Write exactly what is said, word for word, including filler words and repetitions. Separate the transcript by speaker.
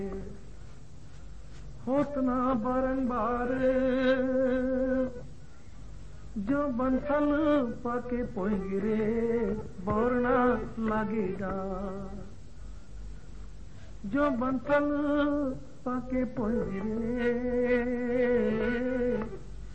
Speaker 1: होतना बारंबार जो बंसल पाके पोइगिरे बोरना लागेगा, जो बंसल पाके पोइगिरे